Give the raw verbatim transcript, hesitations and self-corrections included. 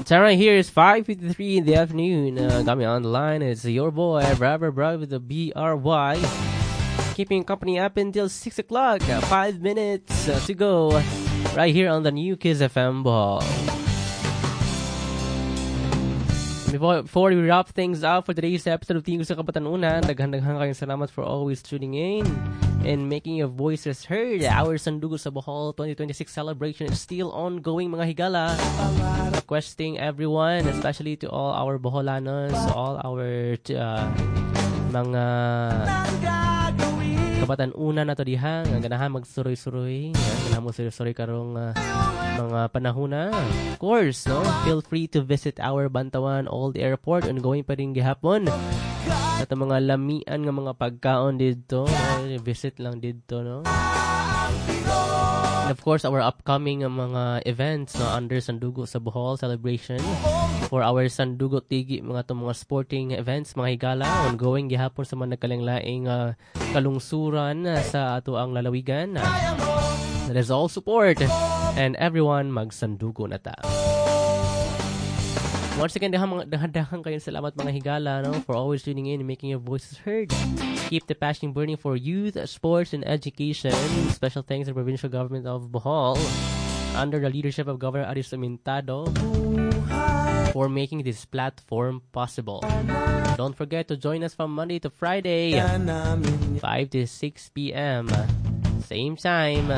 Time right here is five fifty-three in the afternoon. Uh, got me on the line. It's your boy, Brother Bro with the B R Y. Keeping company up until six o'clock. Uh, five minutes uh, to go. Right here on the new Kiss F M Ball. Before, before we wrap things up for today's episode of Tingko sa Kapatanunan, daghang-daghang kayong salamat for always tuning in and making your voices heard. Our Sandugo sa Bohol twenty twenty-six celebration is still ongoing, mga higala. Requesting everyone, especially to all our Boholanos, all our uh, mga Kapatanunan na to diha, nga ganahan magsuroy-suroy, ganahan mo suroy-suroy karong uh, mga panahuna. Of course, no? Feel free to visit our Bantawan Old Airport. Ongoing pa rin gihapon. At ang mga lamian ng mga pagkaon dito, no? Visit lang dito, no? And of course, our upcoming uh, mga events, no? Under Sandugo sa Bohol celebration. For our Sandugo Tigi, mga to mga sporting events, mga higala, ongoing gihapon sa mga nagkalanglaing uh, kalungsuran uh, sa ato ang lalawigan. Uh, that is all support. And everyone, magsandugo na ta. Once again, dahan-dahan kayong salamat mga higala, no, for always tuning in and making your voices heard. Keep the passion burning for youth, sports, and education. Special thanks to the provincial government of Bohol under the leadership of Governor Aris Amintado for making this platform possible. Don't forget to join us from Monday to Friday, five to six p.m. Same time,